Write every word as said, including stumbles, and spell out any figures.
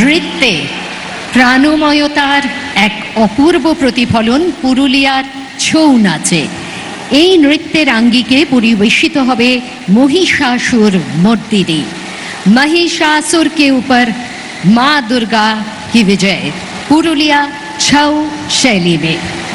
নৃত্যে প্রাণময়তার এক অপূর্ব প্রতিফলন পুরুলিয়ার ছৌ নাচে। এই নৃত্যের আঙ্গিকে পরিবেশিত হবে महिषासुर मर्दिनी। महिषासुर के ऊपर माँ दुर्गा की विजय पुरुलिया छौ शैली में।